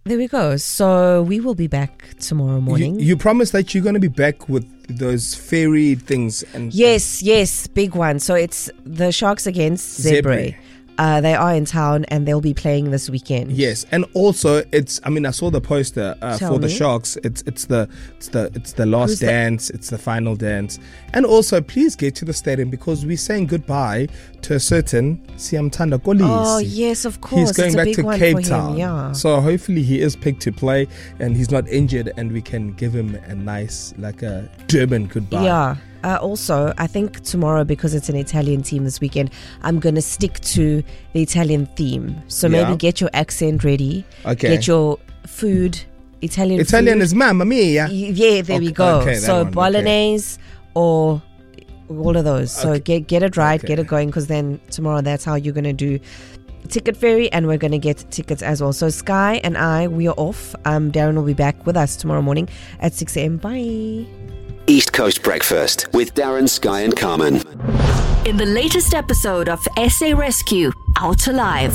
There we go. So we will be back tomorrow morning. You promised that you're going to be back with those fairy things. And Yes, big one. So it's the Sharks against Zebre. They are in town and they'll be playing this weekend. Yes, and also I saw the poster for the Sharks. It's the last dance. It's the final dance. And also, please get to the stadium because we're saying goodbye to a certain Siyamthanda Kolisi. Oh yes, of course. He's going back to Cape Town. Yeah. So hopefully he is picked to play and he's not injured, and we can give him a nice a Durban goodbye. Yeah. Also, I think tomorrow, because it's an Italian team this weekend, I'm going to stick to the Italian theme. So maybe get your accent ready. Okay. Get your food, Italian food. Is mamma mia. Yeah, there we go. Okay, so bolognese or all of those. So get it right, get it going, because then tomorrow that's how you're going to do Ticket Ferry, and we're going to get tickets as well. So Sky and I, we are off. Darren will be back with us tomorrow morning at 6 a.m. Bye. East Coast Breakfast with Darren, Sky and Carmen. In the latest episode of SA Rescue, Out Alive.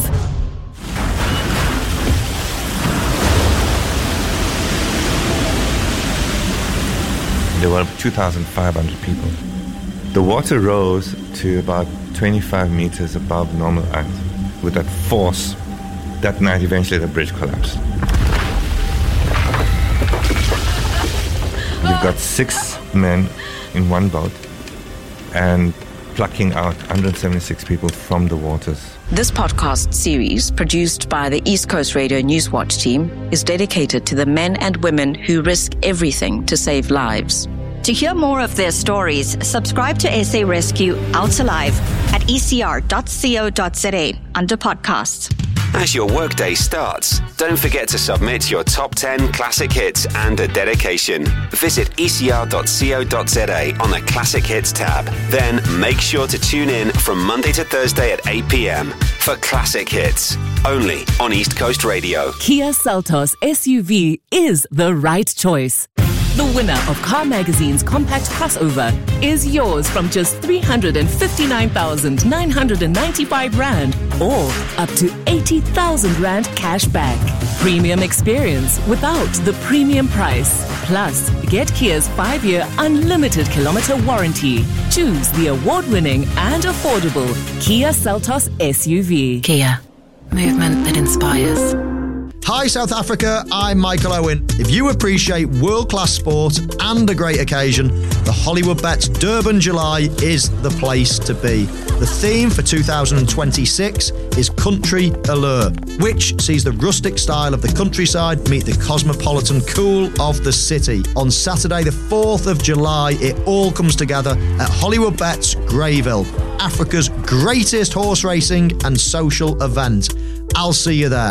There were 2,500 people. The water rose to about 25 meters above normal height. With that force, that night eventually the bridge collapsed. You've got 6 men in one boat and plucking out 176 people from the waters. This podcast series, produced by the East Coast Radio Newswatch team, is dedicated to the men and women who risk everything to save lives. To hear more of their stories, subscribe to SA Rescue Out Alive at ecr.co.za under podcasts. As your workday starts, don't forget to submit your top 10 classic hits and a dedication. Visit ecr.co.za on the Classic Hits tab. Then make sure to tune in from Monday to Thursday at 8 p.m. for Classic Hits, only on East Coast Radio. Kia Seltos SUV is the right choice. The winner of Car Magazine's Compact Crossover is yours from just 359,995 Rand or up to 80,000 Rand cash back. Premium experience without the premium price. Plus, get Kia's 5-year unlimited kilometer warranty. Choose the award-winning and affordable Kia Seltos SUV. Kia, movement that inspires. Hi South Africa, I'm Michael Owen. If you appreciate world-class sport and a great occasion, the Hollywood Bets Durban July is the place to be. The theme for 2026 is Country Allure, which sees the rustic style of the countryside meet the cosmopolitan cool of the city. On Saturday the 4th of July, it all comes together at Hollywood Bets Greyville, Africa's greatest horse racing and social event. I'll see you there.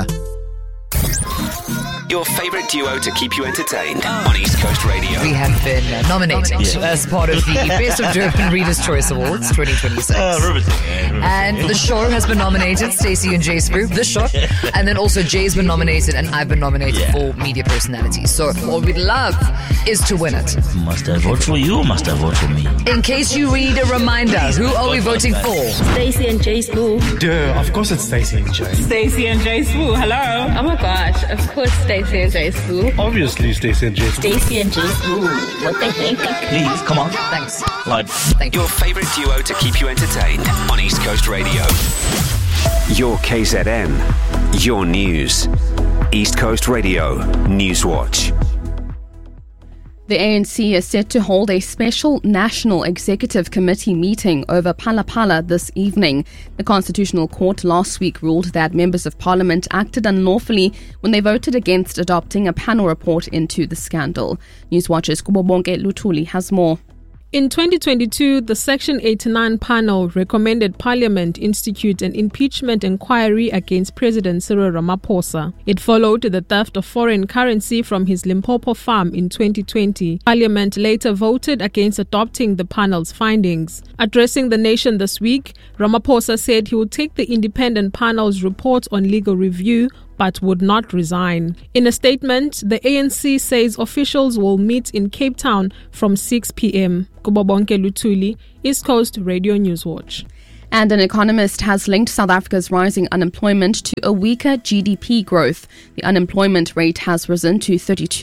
Your favourite duo to keep you entertained on East Coast Radio. We have been nominated as part of the Best of Durban Readers' Choice Awards 2026. And the show has been nominated, Stacey and Jay's group, the show. And then also Jay's been nominated and I've been nominated for media personalities. So what we'd love is to win it. Must I vote for you or must I vote for me? In case you read a reminder, who are we voting for? Stacey and Jay Spoo. Duh, of course it's Stacey and Jay. Stacey and Jay Spoo, hello. Oh my gosh, of course Stacey and Jay Spoo. Obviously Stacey and Jay Spoo. Stacey and Jay Spoo. What they think? Please, come on. Thanks. Thank you. Your favourite duo to keep you entertained on East Coast Radio. Your KZN. Your news. East Coast Radio Newswatch. The ANC is set to hold a special National Executive Committee meeting over Phala Phala this evening. The Constitutional Court last week ruled that members of Parliament acted unlawfully when they voted against adopting a panel report into the scandal. Newswatch's Kubobonke Lutuli has more. In 2022, the Section 89 panel recommended Parliament institute an impeachment inquiry against President Cyril Ramaphosa. It followed the theft of foreign currency from his Limpopo farm in 2020. Parliament later voted against adopting the panel's findings. Addressing the nation this week, Ramaphosa said he would take the independent panel's report on legal review but would not resign. In a statement, the ANC says officials will meet in Cape Town from 6 p.m. Kubobonke Lutuli, East Coast Radio Newswatch. And an economist has linked South Africa's rising unemployment to a weaker GDP growth. The unemployment rate has risen to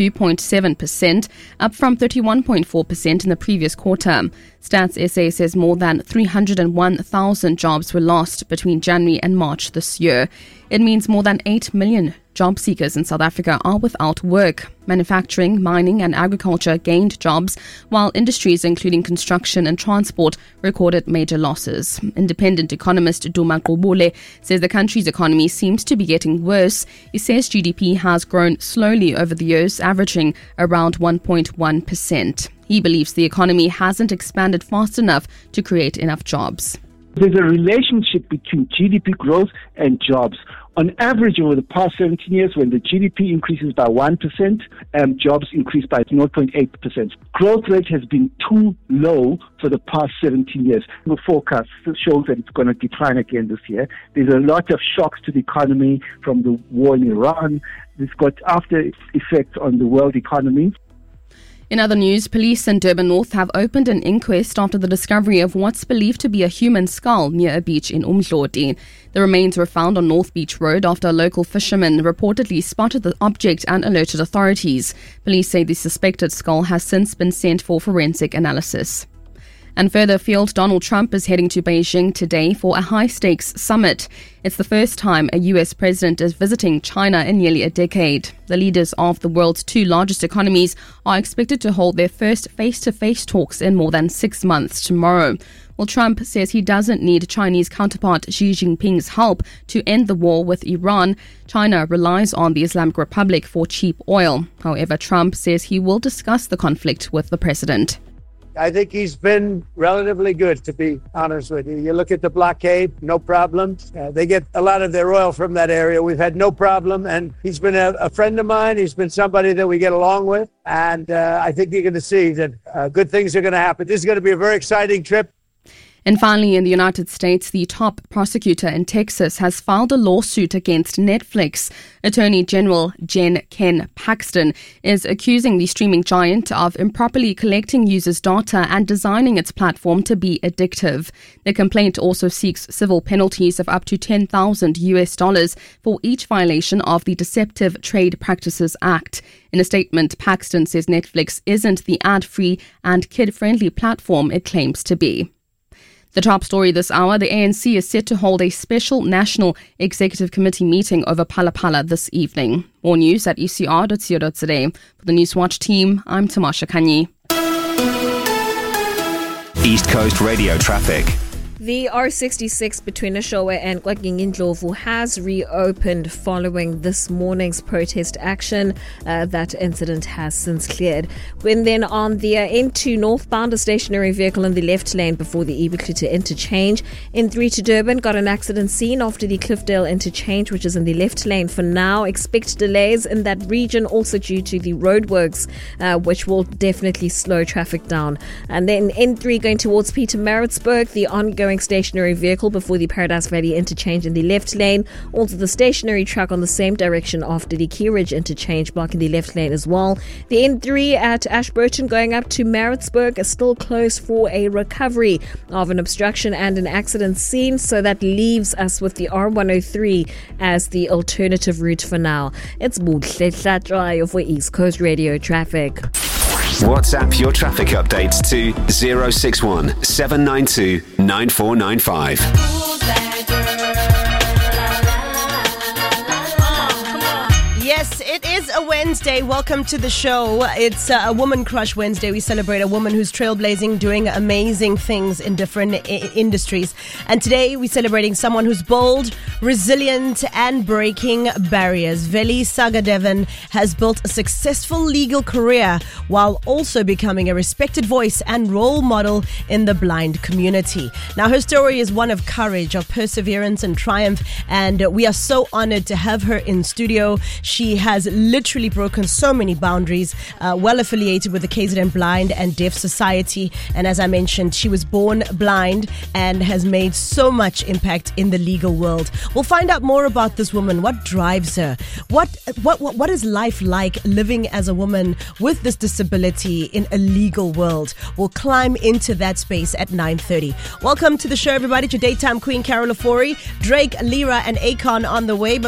32.7%, up from 31.4% in the previous quarter. Stats SA says more than 301,000 jobs were lost between January and March this year. It means more than 8 million job seekers in South Africa are without work. Manufacturing, mining and agriculture gained jobs, while industries including construction and transport recorded major losses. Independent economist Duma Qubule says the country's economy seems to be getting worse. He says GDP has grown slowly over the years, averaging around 1.1%. He believes the economy hasn't expanded fast enough to create enough jobs. There's a relationship between GDP growth and jobs. On average, over the past 17 years, when the GDP increases by 1%, jobs increase by 0.8%. Growth rate has been too low for the past 17 years. The forecast shows that it's going to decline again this year. There's a lot of shocks to the economy from the war in Iran. It's got after effects on the world economy. In other news, police in Durban North have opened an inquest after the discovery of what's believed to be a human skull near a beach in Umdloti. The remains were found on North Beach Road after a local fisherman reportedly spotted the object and alerted authorities. Police say the suspected skull has since been sent for forensic analysis. And further afield, Donald Trump is heading to Beijing today for a high-stakes summit. It's the first time a US president is visiting China in nearly a decade. The leaders of the world's two largest economies are expected to hold their first face-to-face talks in more than 6 months tomorrow. Well, Trump says he doesn't need Chinese counterpart Xi Jinping's help to end the war with Iran. China relies on the Islamic Republic for cheap oil. However, Trump says he will discuss the conflict with the president. I think he's been relatively good, to be honest with you. You look at the blockade, no problem. They get a lot of their oil from that area. We've had no problem. And he's been a friend of mine. He's been somebody that we get along with. And I think you're going to see that good things are going to happen. This is going to be a very exciting trip. And finally, in the United States, the top prosecutor in Texas has filed a lawsuit against Netflix. Attorney General Ken Paxton is accusing the streaming giant of improperly collecting users' data and designing its platform to be addictive. The complaint also seeks civil penalties of up to $10,000 for each violation of the Deceptive Trade Practices Act. In a statement, Paxton says Netflix isn't the ad-free and kid-friendly platform it claims to be. The top story this hour, the ANC is set to hold a special National Executive Committee meeting over Phala Phala this evening. More news at ecr.co.za. For the Newswatch team, I'm Tamasha Kanyi. East Coast Radio traffic. The R66 between Eshowe and Kwagingindlovu has reopened following this morning's protest action. That incident has since cleared. When then on the N2 northbound, a stationary vehicle in the left lane before the Ibukluta interchange. N3 to Durban got an accident scene after the Cliffdale interchange, which is in the left lane for now. Expect delays in that region also due to the roadworks, which will definitely slow traffic down. And then N3 going towards Pietermaritzburg, the ongoing stationary vehicle before the Paradise Valley interchange in the left lane. Also the stationary truck on the same direction after the Key Ridge interchange blocking the left lane as well. The N3 at Ashburton going up to Maritzburg is still closed for a recovery of an obstruction and an accident scene, so that leaves us with the R103 as the alternative route for now. It's Buhle Hlatshwayo for East Coast Radio Traffic. WhatsApp your traffic updates to 061 792 9495. Yes, it is a Wednesday. Welcome to the show. It's a Woman Crush Wednesday. We celebrate a woman who's trailblazing, doing amazing things in different industries. And today we're celebrating someone who's bold, resilient, and breaking barriers. Veli Sagadevan has built a successful legal career while also becoming a respected voice and role model in the blind community. Now, her story is one of courage, of perseverance and triumph, and we are so honored to have her in studio. She has literally broken so many boundaries, well affiliated with the KZN Blind and Deaf Society. And as I mentioned, she was born blind and has made so much impact in the legal world. We'll find out more about this woman, what drives her, what is life like living as a woman with this disability in a legal world. We'll climb into that space at 9:30. Welcome to the show, everybody. It's your daytime queen, Carol Ofori, Drake, Lyra, and Akon on the way. But